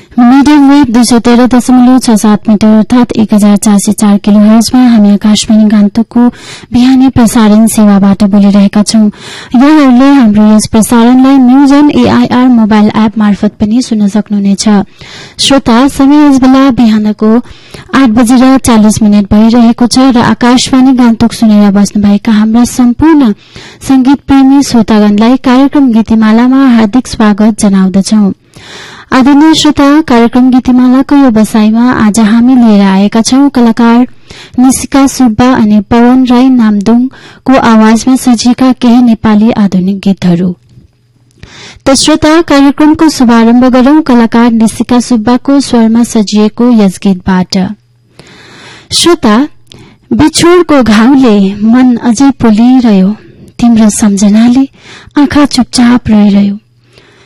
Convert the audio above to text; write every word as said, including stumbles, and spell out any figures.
Medium wave दुई सौ तेह्र दशमलव छ सात मिटर अर्थात एक हजार चार सय चार किलो हर्जमा हामी आकाशवाणी गान्तोकको बिहानी प्रसारण सेवाबाट बोलिरहेका छौं। यहाँहरूले हाम्रो यस प्रसारणलाई news on AIR mobile app मार्फत पनि सुन्न सक्नुहुनेछ। श्रोता, समय यस बेला बिहानको आठ बजेर चालिस मिनट भइरहेको छ र आकाशवाणी गान्तोक सुनेर बस्नुभएका हाम्रा सम्पूर्ण संगीत प्रेमी श्रोतागणलाई कार्यक्रम गीतिमालामा हार्दिक स्वागत जनाउँदछौं। आदरणीय श्रोता, कार्यक्रम गीतिमालाको यो बसाईमा आज हामी लिएर आएका छौं कलाकार निशिका सुब्बा अनि पवन राई नामदुङको आवाजमा सजिएका केही नेपाली आधुनिक गीतहरू। त श्रोता, कार्यक्रमको शुभारम्भ गरौं कलाकार निशिका सुब्बाको स्वरमा सजिएको यस गीतबाट। श्रोता, बिछोडको घाउले मन अझै पोलिरह्यो, तिम्रो सम्झनाले आँखा चुपचाप रहिरह्यो।